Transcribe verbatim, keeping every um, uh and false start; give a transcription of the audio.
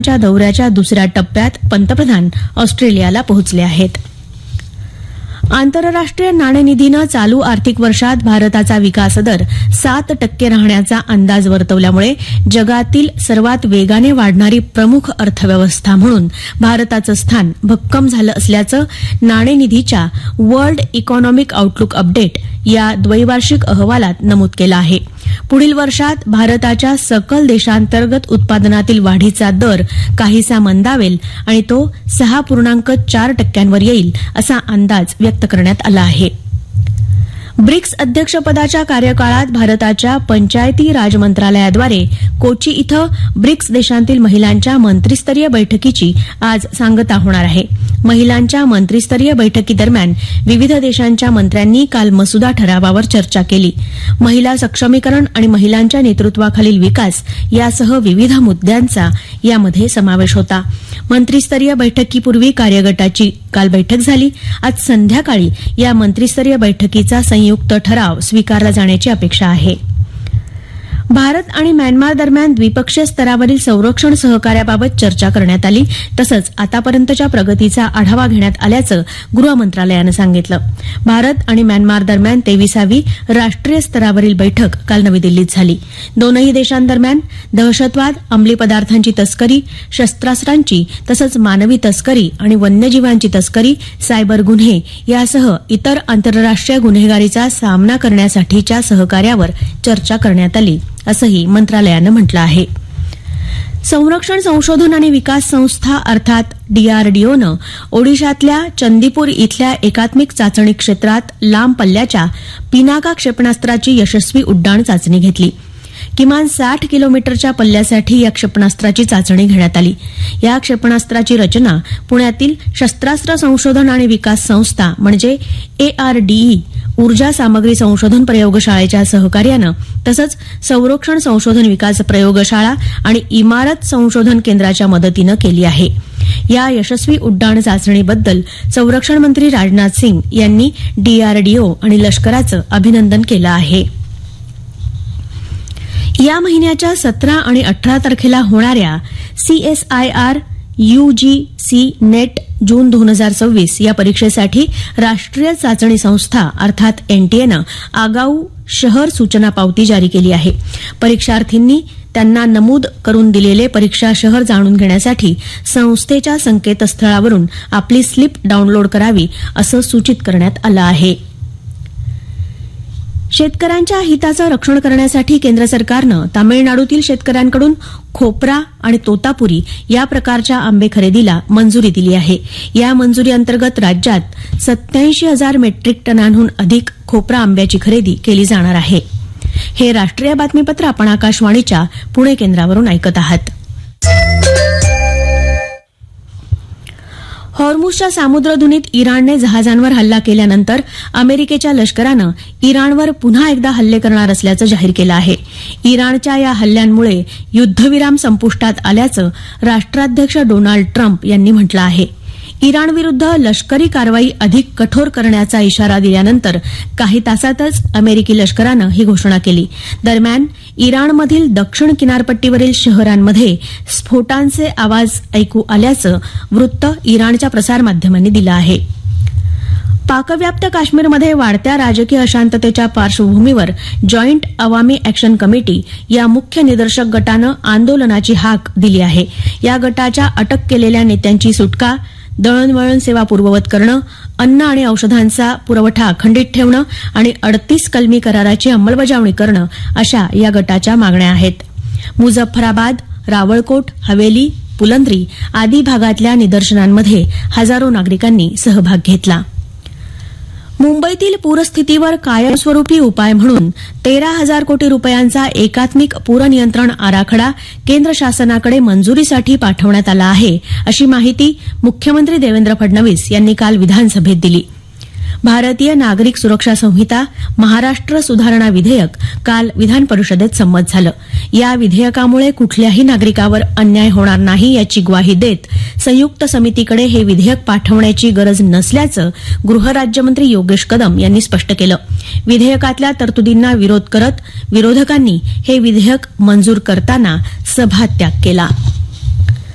च्या दौऱ्याच्या दुसऱ्या टप्प्यात पंतप्रधान ऑस्ट्रेलियाला पोहोचले आहेत. आंतरराष्ट्रीय नाणेनिधीनं चालू आर्थिक वर्षात भारताचा विकास दर सात टक्के राहण्याचा अंदाज वर्तवल्यामुळे जगातील सर्वात वेगाने वाढणारी प्रमुख अर्थव्यवस्था म्हणून भारताचं स्थान भक्कम झालं असल्याचं नाणेनिधीच्या वर्ल्ड इकॉनॉमिक आउटलुक अपडेट या द्वैवार्षिक अहवालात नमूद केलं आहे. पुढील वर्षात भारताच्या सकल देशांतर्गत उत्पादनातील वाढीचा दर काहीसा मंदावेल आणि तो सहा पूर्णांक चार टक्क्यांवर येईल असा अंदाज व्यक्त करण्यात आला आहे. ब्रिक्स अध्यक्षपदाच्या कार्यकाळात भारताच्या पंचायती राज मंत्रालयाद्वारे कोची इथं ब्रिक्स देशांतील महिलांच्या मंत्रिस्तरीय बैठकीची आज सांगता होणार आहे. महिलांच्या मंत्रिस्तरीय बैठकीदरम्यान विविध देशांच्या मंत्र्यांनी काल मसुदा ठरावावर चर्चा केली. महिला सक्षमीकरण आणि महिलांच्या नेतृत्वाखालील विकास यासह विविध मुद्द्यांचा यामध्ये समावेश होता. मंत्रिस्तरीय बैठकीपूर्वी कार्यगटाची काल बैठक झाली. आज संध्याकाळी या मंत्रिस्तरीय बैठकीचा संयुक्त ठराव स्वीकारला जाण्याची अपेक्षा आहे. भारत आणि म्यानमार दरम्यान द्विपक्षीय स्तरावरील संरक्षण सहकार्याबाबत चर्चा करण्यात आली. तसंच आतापर्यंतच्या प्रगतीचा आढावा घेण्यात आल्याचं गृह मंत्रालयानं सांगितलं. भारत आणि म्यानमार दरम्यान तेविसावी राष्ट्रीय स्तरावरील बैठक काल नवी दिल्लीत झाली. दोनही देशांदरम्यान दहशतवाद, अंमली पदार्थांची तस्करी, शस्त्रास्त्रांची तसंच मानवी तस्करी आणि वन्यजीवांची तस्करी, सायबर गुन्हे यासह इतर आंतरराष्ट्रीय गुन्हेगारीचा सामना करण्यासाठीच्या सहकार्यावर चर्चा करण्यात आली असंही मंत्रालयानं म्हटलं आहे. संरक्षण संशोधन आणि विकास संस्था अर्थात डीआरडीओनं ओडिशातल्या चंदीपूर इथल्या एकात्मिक चाचणी क्षेत्रात लांब पल्ल्याच्या पिनाका क्षेपणास्त्राची यशस्वी उड्डाण चाचणी घेतली. किमान साठ किलोमीटरच्या पल्ल्यासाठी या क्षेपणास्त्राची चाचणी घेण्यात आली. या क्षेपणास्त्राची रचना पुण्यातील शस्त्रास्त्र संशोधन आणि विकास संस्था म्हणजे एआरडीई ऊर्जा सामग्री संशोधन प्रयोगशाळेच्या सहकार्यानं तसंच संरक्षण संशोधन विकास प्रयोगशाळा आणि इमारत संशोधन केंद्राच्या मदतीनं केली आहे. या यशस्वी उड्डाण चाचणीबद्दल संरक्षण मंत्री राजनाथ सिंग यांनी डीआरडीओ आणि लष्कराचं अभिनंदन केलं आहे. या महिन्याच्या सतरा आणि अठरा तारखेला होणाऱ्या सीएसआयआर यूजीसी नेट जून दोन हजार सव्वीस या परीक्षेसाठी राष्ट्रीय चाचणी संस्था अर्थात एनटीएनं आगाऊ शहर सूचना पावती जारी केली आहे. परीक्षार्थींनी त्यांना नमूद करून दिलेले परीक्षा शहर जाणून घेण्यासाठी संस्थेच्या संकेतस्थळावरून आपली स्लिप डाऊनलोड करावी असं सूचित करण्यात आलं आहे. शेतकऱ्यांच्या हिताचं रक्षण करण्यासाठी केंद्र सरकारनं तामिळनाडूतील शेतकऱ्यांकडून खोपरा आणि तोतापुरी या प्रकारच्या आंबे खरेदीला मंजुरी दिली आहे. या मंजुरी अंतर्गत राज्यात सत्याऐंशी हजार मेट्रिक टनांहून अधिक खोपरा आंब्याची खरेदी केली जाणार आहे. हे राष्ट्रीय बातमीपत्र आपण आकाशवाणीच्या पुणे केंद्रावरून ऐकत आहात. हॉर्मुझच्या सामुद्रधुनीत इराणने जहाजांवर हल्ला केल्यानंतर अमेरिकेच्या लष्करानं इराणवर पुन्हा एकदा हल्ले करणार असल्याचं जाहीर केलं आहे. इराणच्या या हल्ल्यांमुळे युद्धविराम संपुष्टात आल्याचं राष्ट्राध्यक्ष डोनाल्ड ट्रम्प यांनी म्हटलं आहे. इराणविरुद्ध लष्करी कारवाई अधिक कठोर करण्याचा इशारा दिल्यानंतर काही तासातच अमेरिकी लष्करानं ही घोषणा केली. दरम्यान इराणमधील दक्षिण किनारपट्टीवरील शहरांमध्ये स्फोटांचे आवाज ऐकू आल्याचं वृत्त इराणच्या प्रसारमाध्यमांनी दिलं आहे. पाकव्याप्त काश्मीरमध्ये वाढत्या राजकीय अशांततेच्या पार्श्वभूमीवर जॉईंट अवामी अॅक्शन कमिटी या मुख्य निदर्शक गटानं आंदोलनाची हाक दिली आहे. या गटाच्या अटक केलेल्या नेत्यांची सुटका, दळणवळण सेवा पूर्ववत करणं, अन्न आणि औषधांचा पुरवठा अखंडित ठेवणं आणि अडतीस कलमी कराराची अंमलबजावणी करणं अशा या गटाच्या मागण्या आहेत. मुझफ्फराबाद, रावळकोट, हवेली, पुलंद्री आदी भागातल्या निदर्शनांमध्ये हजारो नागरिकांनी सहभाग घेतला. मुंबईतील पूरस्थितीवर कायमस्वरूपी उपाय म्हणून तेरा हजार कोटी रुपयांचा एकात्मिक पूरनियंत्रण आराखडा केंद्र शासनाकडे मंजुरीसाठी पाठवण्यात आला आहे, अशी माहिती मुख्यमंत्री देवेंद्र फडणवीस यांनी काल विधानसभेत दिली. भारतीय नागरिक सुरक्षा संहिता महाराष्ट्र सुधारणा विधेयक काल विधान परिषदेत संमत झालं. या विधेयकामुळे कुठल्याही नागरिकावर अन्याय होणार नाही याची ग्वाही देत संयुक्त समितीकडे हे विधेयक पाठवण्याची गरज नसल्याचं गृहराज्यमंत्री योगेश कदम यांनी स्पष्ट केलं. विधेयकातल्या तरतुदींना विरोध करत विरोधकांनी हे विधेयक मंजूर करताना सभात्याग केला.